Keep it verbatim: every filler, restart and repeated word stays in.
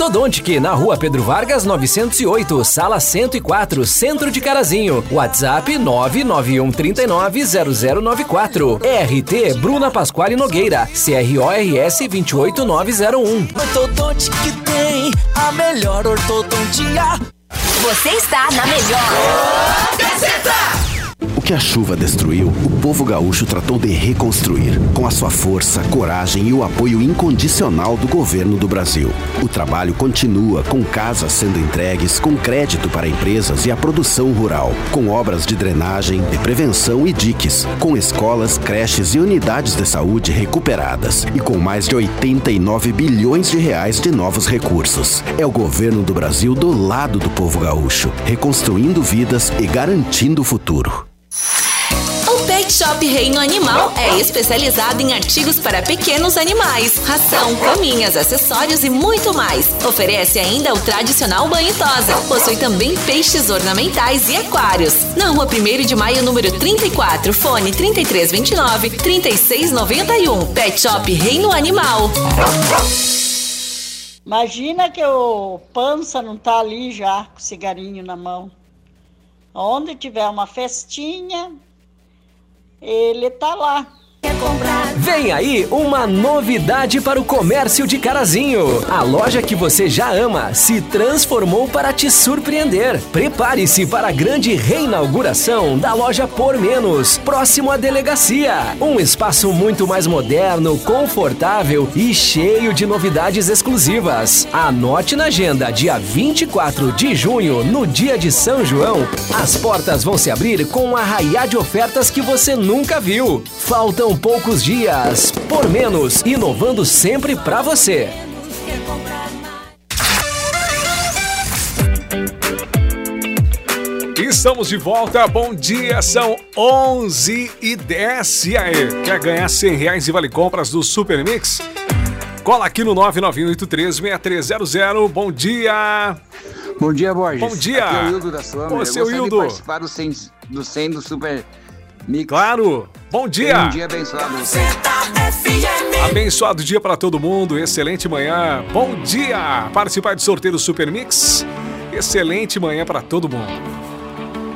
Ortodontic, na rua Pedro Vargas, novecentos e oito, sala cento e quatro, Centro de Carazinho. WhatsApp nove nove um três nove zero zero nove quatro. R T Bruna Pasquale Nogueira, C R O R S dois oito nove zero um. Ortodontic tem a melhor ortodontia. Você está na melhor. Gazeta! O que a chuva destruiu, o povo gaúcho tratou de reconstruir, com a sua força, coragem e o apoio incondicional do governo do Brasil. O trabalho continua, com casas sendo entregues, com crédito para empresas e a produção rural, com obras de drenagem, de prevenção e diques, com escolas, creches e unidades de saúde recuperadas e com mais de oitenta e nove bilhões de reais de novos recursos. É o governo do Brasil do lado do povo gaúcho, reconstruindo vidas e garantindo o futuro. O Pet Shop Reino Animal é especializado em artigos para pequenos animais, ração, caminhas, acessórios e muito mais. Oferece ainda o tradicional banho tosa. Possui também peixes ornamentais e aquários. Na rua primeiro de maio, número trinta e quatro, fone trinta e três vinte e nove, trinta e seis noventa e um. Pet Shop Reino Animal. Imagina que o Pança não tá ali já com o cigarinho na mão. Onde tiver uma festinha, ele tá lá. Vem aí uma novidade para o comércio de Carazinho. A loja que você já ama se transformou para te surpreender. Prepare-se para a grande reinauguração da loja Por Menos, próximo à delegacia. Um espaço muito mais moderno, confortável e cheio de novidades exclusivas. Anote na agenda, dia vinte e quatro de junho, no dia de São João, as portas vão se abrir com um arraiá de ofertas que você nunca viu. Faltam poucos dias. Por Menos, inovando sempre pra você. Estamos de volta, bom dia, são onze e dez. E aí, quer ganhar cem reais e vale compras do Super Mix? Cola aqui no nove nove oito três, seis três zero zero. Bom dia. Bom dia, Borges. Bom dia. Aqui é o Hildo da Soma. Ô, seu Hildo. Eu participar do cem do, cem do Super Mix. Claro. Bom dia. Um dia abençoado. Abençoado dia para todo mundo. Excelente manhã. Bom dia. Participar do sorteio do Super Mix. Excelente manhã para todo mundo.